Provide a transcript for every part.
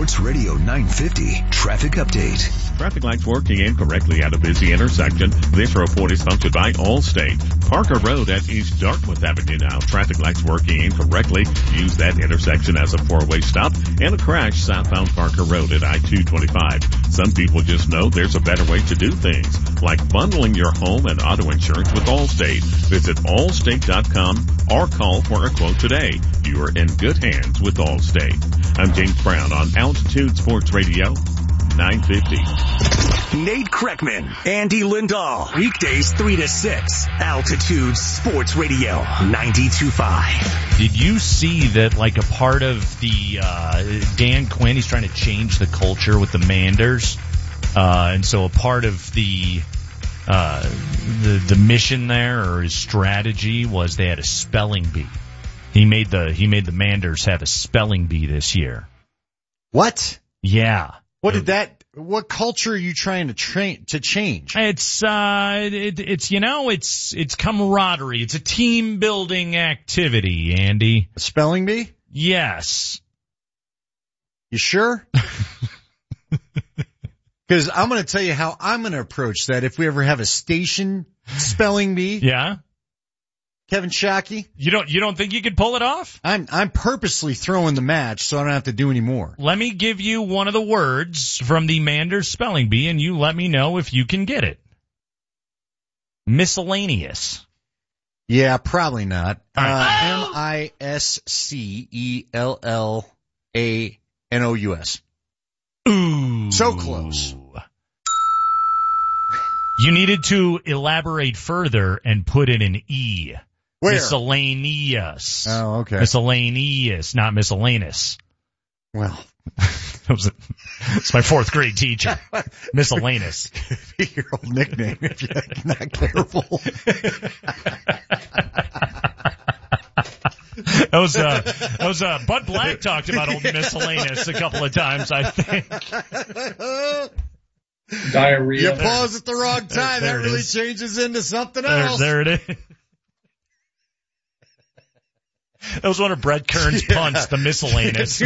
Sports Radio 950 Traffic Update. Traffic lights working incorrectly at a busy intersection. This report is sponsored by Allstate. Parker Road at East Dartmouth Avenue now. Traffic lights working incorrectly. Use that intersection as a four-way stop. And a crash southbound Parker Road at I-225. Some people just know there's a better way to do things, like bundling your home and auto insurance with Allstate. Visit allstate.com or call for a quote today. You are in good hands with Allstate. I'm James Brown on Altitude Sports Radio 950. Nate Kreckman, Andy Lindahl. Weekdays 3 to 6. Altitude Sports Radio 92.5. Did you see that, like, a part of the Dan Quinn, he's trying to change the culture with the Manders, and so a part of the mission there, or his strategy, was they had a spelling bee. He made the Manders have a spelling bee this year. What? Yeah. What culture are you trying to change? It's camaraderie. It's a team building activity, Andy. A spelling bee? Yes. You sure? Because I'm going to tell you how I'm going to approach that if we ever have a station spelling bee. Yeah. Kevin Shockey. You don't think you could pull it off? I'm purposely throwing the match so I don't have to do any more. Let me give you one of the words from the Manders spelling bee, and you let me know if you can get it. Miscellaneous. Yeah, probably not. Miscellannous. Ooh. So close. You needed to elaborate further and put in an E. Where? Miscellaneous. Oh, okay. Miscellaneous, not miscellaneous. Well, it's my fourth grade teacher. Miscellaneous. Be your old nickname if you're not careful. That was Bud Black talked about old miscellaneous a couple of times, I think. Diarrhea. You pause at the wrong time. That really changes into something else. There it is. That was one of Brett Kern's punts, the miscellaneous.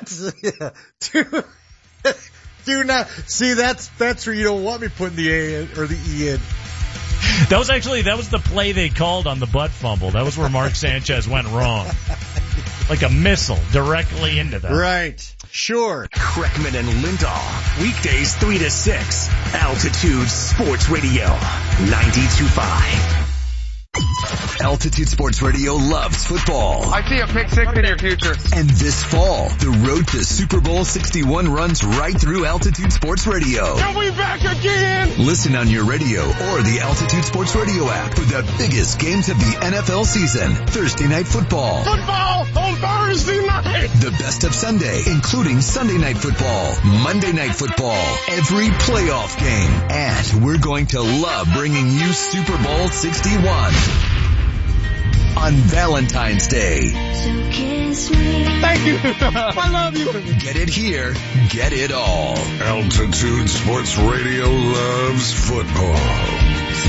Do not. See, that's where you don't want me putting the A in, or the E in. That was the play they called on the butt fumble. That was where Mark Sanchez went wrong. Like a missile directly into them. Right. Sure. Kreckman and Lindahl. Weekdays 3 to 6. Altitude Sports Radio 92.5. Altitude Sports Radio loves football. I see a pick six in your future. And this fall, the road to Super Bowl 61 runs right through Altitude Sports Radio. Are we back again? Listen on your radio or the Altitude Sports Radio app for the biggest games of the NFL season. Thursday Night Football. Football on Thursday night. The best of Sunday, including Sunday Night Football, Monday Night Football, every playoff game. And we're going to love bringing you Super Bowl 61 on Valentine's Day. Thank you. I love you. Get it here. Get it all. Altitude Sports Radio loves football.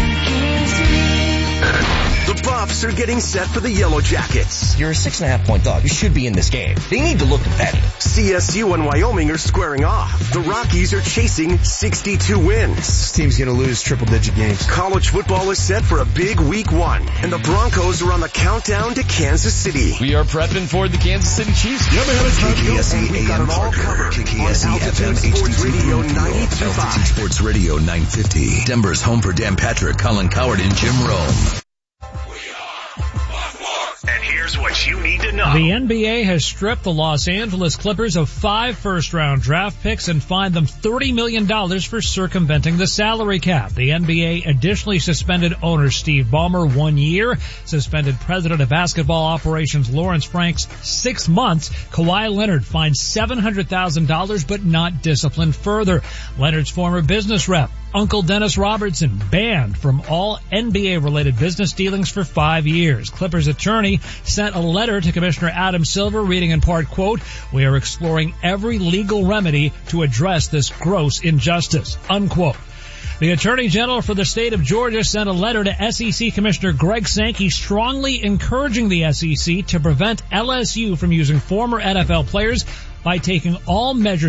The Buffs are getting set for the Yellow Jackets. You're a 6.5-point dog. You should be in this game. They need to look competitive. CSU and Wyoming are squaring off. The Rockies are chasing 62 wins. This team's going to lose triple-digit games. College football is set for a big week 1, and the Broncos are on the countdown to Kansas City. We are prepping for the Kansas City Chiefs. KKSE AM Parker, KKSE FM HD2 Altitude Sports Radio 950. Denver's home for Dan Patrick, Colin Coward, and Jim Rome. And here's what you need to know. The NBA has stripped the Los Angeles Clippers of 5 first-round draft picks and fined them $30 million for circumventing the salary cap. The NBA additionally suspended owner Steve Ballmer 1 year, suspended president of basketball operations Lawrence Franks 6 months. Kawhi Leonard fined $700,000 but not disciplined further. Leonard's former business rep, Uncle Dennis Robertson, banned from all NBA-related business dealings for 5 years. Clippers attorney sent a letter to Commissioner Adam Silver reading in part, quote, "We are exploring every legal remedy to address this gross injustice," unquote. The Attorney General for the state of Georgia sent a letter to SEC Commissioner Greg Sankey strongly encouraging the SEC to prevent LSU from using former NFL players by taking all measures